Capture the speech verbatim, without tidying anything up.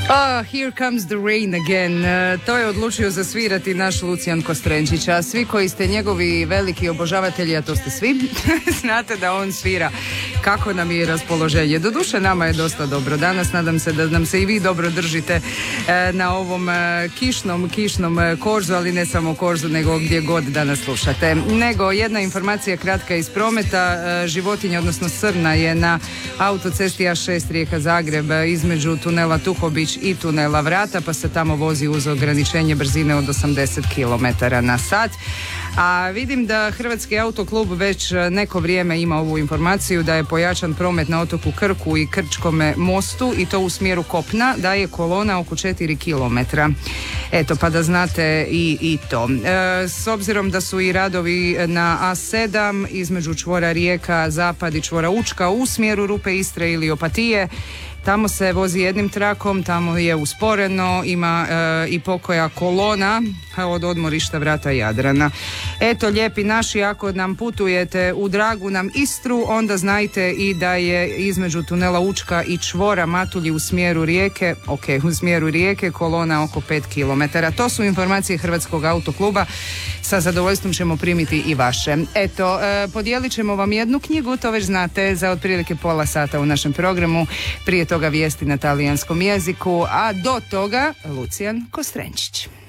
Ah, Here Comes the Rain Again. Uh, to je odlučio zasvirati naš Lucijan Kostrenčić, a svi koji ste njegovi veliki obožavatelji, a to ste svi, znate da on svira kako nam je raspoloženje. Doduše nama je dosta dobro danas, nadam se da nam se i vi dobro držite uh, na ovom uh, kišnom, kišnom uh, korzu, ali ne samo korzu, nego gdje god danas slušate. Nego jedna informacija kratka iz prometa, uh, životinja, odnosno srna je na autocesti A šest Rijeka Zagreb između tunela Tuhobić i tunela Vrata, pa se tamo vozi uz ograničenje brzine od osamdeset kilometara na sat. A vidim da Hrvatski autoklub već neko vrijeme ima ovu informaciju da je pojačan promet na otoku Krku i Krčkome mostu i to u smjeru kopna, da je kolona oko četiri kilometra. Eto, pa da znate i, i to. E, s obzirom da su i radovi na A sedam između čvora Rijeka Zapad i čvora Učka u smjeru Rupe Istre ili Opatije, tamo se vozi jednim trakom, tamo je usporeno, ima e, i pokoja kolona od odmorišta Vrata Jadrana. Eto, lijepi naši, ako nam putujete u dragu nam Istru, onda znajte i da je između tunela Učka i čvora Matulji u smjeru Rijeke, ok, u smjeru Rijeke, kolona oko pet kilometara. To su informacije Hrvatskog autokluba. Sa zadovoljstvom ćemo primiti i vaše. Eto, e, podijelit ćemo vam jednu knjigu, to već znate, za otprilike pola sata u našem programu. Prije toga vijesti na talijanskom jeziku, a do toga Lucijan Kostrenčić.